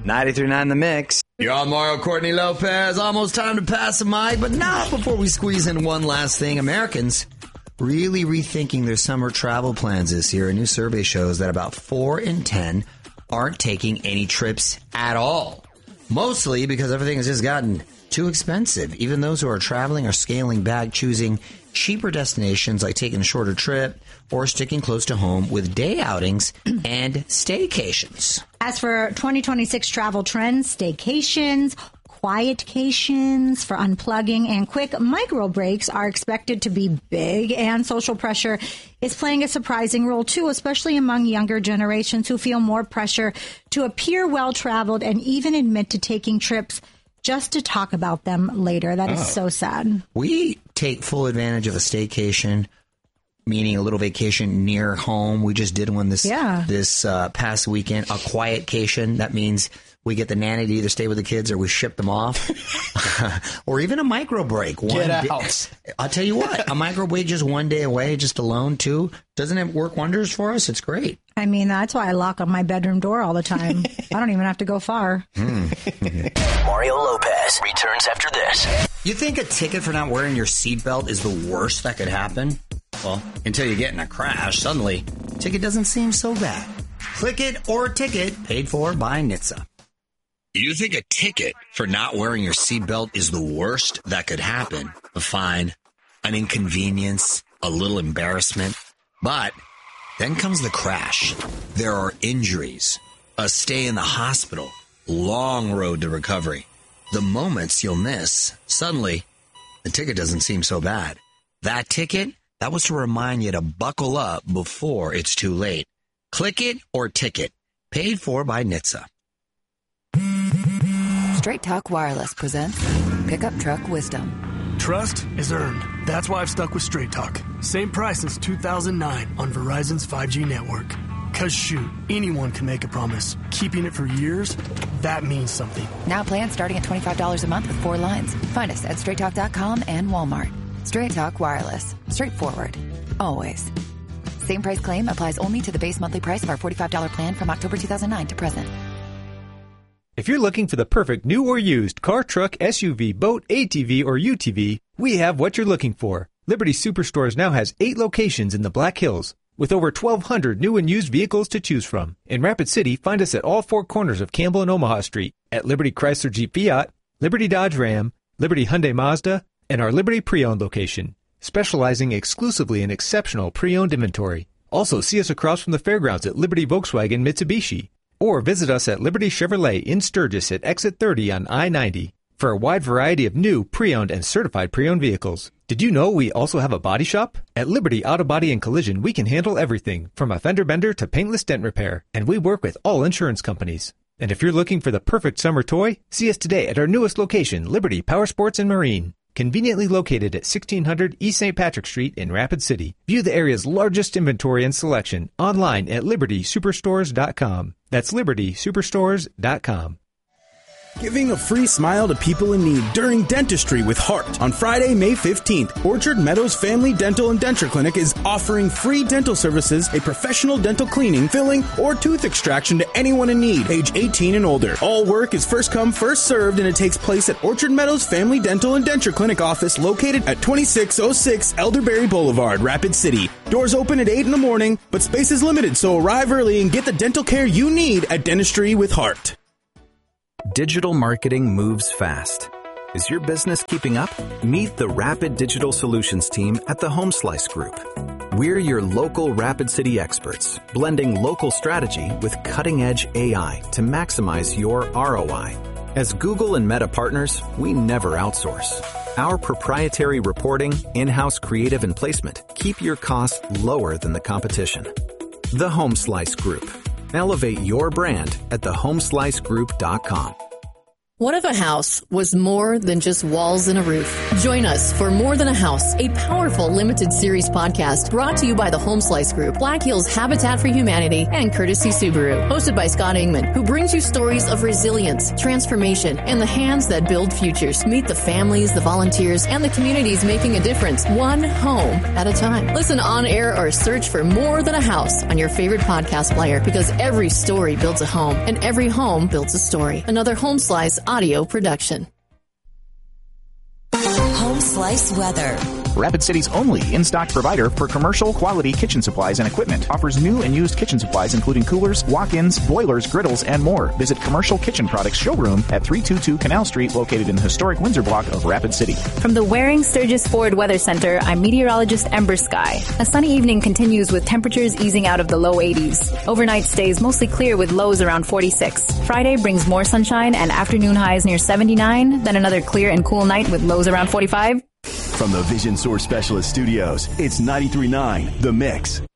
93.9 The Mix. You're on Mario Courtney Lopez. Almost time to pass the mic, but not before we squeeze in one last thing. Americans really rethinking their summer travel plans this year. A new survey shows that about 4 in 10 aren't taking any trips at all. Mostly because everything has just gotten too expensive. Even those who are traveling are scaling back, choosing cheaper destinations like taking a shorter trip or sticking close to home with day outings and staycations. As for 2026 travel trends, staycations, quietcations for unplugging, and quick micro breaks are expected to be big, and social pressure is playing a surprising role too, especially among younger generations who feel more pressure to appear well-traveled and even admit to taking trips just to talk about them later. That is so sad. We take full advantage of a staycation, meaning a little vacation near home. We just did one this past weekend, a quietcation. That means we get the nanny to either stay with the kids or we ship them off. Or even a micro break. Get out. I'll tell you what, a micro break just one day away, just alone too. Doesn't it work wonders for us? It's great. I mean, that's why I lock on my bedroom door all the time. I don't even have to go far. Mario Lopez returns after this. You think a ticket for not wearing your seatbelt is the worst that could happen? Well, until you get in a crash, suddenly, ticket doesn't seem so bad. Click it or ticket, paid for by NHTSA. You think a ticket for not wearing your seatbelt is the worst that could happen? A fine, an inconvenience, a little embarrassment. But then comes the crash. There are injuries, a stay in the hospital, long road to recovery. The moments you'll miss, suddenly, the ticket doesn't seem so bad. That ticket, that was to remind you to buckle up before it's too late. Click it or ticket, paid for by NHTSA. Straight Talk Wireless presents Pickup Truck Wisdom. Trust is earned. That's why I've stuck with Straight Talk. Same price since 2009 on Verizon's 5G network. Cause shoot, anyone can make a promise. Keeping it for years, that means something. Now plans starting at $25 a month with 4 lines. Find us at straighttalk.com and Walmart. Straight Talk Wireless. Straightforward. Always. Same price claim applies only to the base monthly price of our $45 plan from October 2009 to present. If you're looking for the perfect new or used car, truck, SUV, boat, ATV, or UTV, we have what you're looking for. Liberty Superstores now has 8 locations in the Black Hills, with over 1,200 new and used vehicles to choose from. In Rapid City, find us at all 4 corners of Campbell and Omaha Street, at Liberty Chrysler Jeep Fiat, Liberty Dodge Ram, Liberty Hyundai Mazda, and our Liberty Pre-Owned location, specializing exclusively in exceptional pre-owned inventory. Also, see us across from the fairgrounds at Liberty Volkswagen Mitsubishi, or visit us at Liberty Chevrolet in Sturgis at Exit 30 on I-90 for a wide variety of new, pre-owned, and certified pre-owned vehicles. Did you know we also have a body shop? At Liberty Auto Body and Collision, we can handle everything from a fender bender to paintless dent repair, and we work with all insurance companies. And if you're looking for the perfect summer toy, see us today at our newest location, Liberty Power Sports and Marine. Conveniently located at 1600 East St. Patrick Street in Rapid City. View the area's largest inventory and selection online at libertysuperstores.com. That's libertysuperstores.com. Giving a free smile to people in need during Dentistry with Heart. On Friday, May 15th, Orchard Meadows Family Dental and Denture Clinic is offering free dental services, a professional dental cleaning, filling, or tooth extraction to anyone in need, age 18 and older. All work is first come, first served, and it takes place at Orchard Meadows Family Dental and Denture Clinic office located at 2606 Elderberry Boulevard, Rapid City. Doors open at 8 in the morning, but space is limited, so arrive early and get the dental care you need at Dentistry with Heart. Digital marketing moves fast. Is your business keeping up? Meet the Rapid Digital Solutions team at the HomeSlice Group. We're your local Rapid City experts, blending local strategy with cutting-edge AI to maximize your ROI. As Google and Meta partners, we never outsource. Our proprietary reporting, in-house creative and placement keep your costs lower than the competition. The HomeSlice Group. Elevate your brand at thehomeslicegroup.com. What if a house was more than just walls and a roof? Join us for More Than a House, a powerful limited series podcast brought to you by the Home Slice Group, Black Hills Habitat for Humanity, and Courtesy Subaru. Hosted by Scott Ingman, who brings you stories of resilience, transformation, and the hands that build futures. Meet the families, the volunteers, and the communities making a difference, one home at a time. Listen on air or search for More Than a House on your favorite podcast player, because every story builds a home, and every home builds a story. Another Home Slice audio production. Home Slice weather. Rapid City's only in-stock provider for commercial quality kitchen supplies and equipment. Offers new and used kitchen supplies including coolers, walk-ins, boilers, griddles, and more. Visit Commercial Kitchen Products showroom at 322 Canal Street, located in the historic Windsor block of Rapid City. From the Waring Sturgis Ford Weather Center, I'm meteorologist Ember Sky. A sunny evening continues with temperatures easing out of the low 80s. Overnight stays mostly clear with lows around 46. Friday brings more sunshine and afternoon highs near 79, then another clear and cool night with lows around 45. From the Vision Source Specialist Studios, it's 93.9 The Mix.